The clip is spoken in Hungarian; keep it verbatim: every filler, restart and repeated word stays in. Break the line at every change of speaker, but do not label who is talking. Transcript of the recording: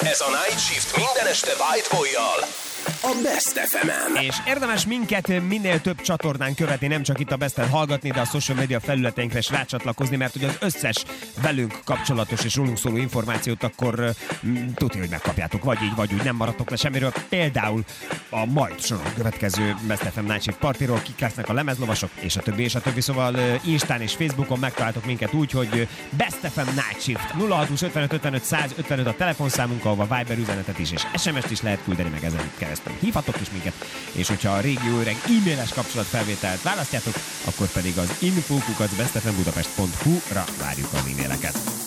Ez a Night Shift minden este Whiteboy-jal a Best ef emen.
És érdemes minket minél több csatornán követni, nem csak itt a Bestet hallgatni, de a social media felületeinkre is rácsatlakozni, mert hogy az összes velünk kapcsolatos és rólunk szóló információt akkor mm, tudni, hogy megkapjátok, vagy így, vagy úgy, nem maradtok le semmiről. Például a majd soron következő Best ef em Night Shift partiról, kik lesznek a lemezlovasok, és a többi, és a többi. Szóval Instán és Facebookon megtaláltok minket úgy, hogy Best ef em Night Shift nulla hat húsz ötvenöt ötvenöt száz ötvenöt a telefonszámunk, ahova Viber üzenetet is és es em es-t is lehet küldeni, meg ezen keresztül hívhatok is minket, és hogyha a régi öreg e-mailes kapcsolatfelvételt választjátok, akkor pedig az info kukac bestefembudapest pont hu-ra várjuk az e-maileket.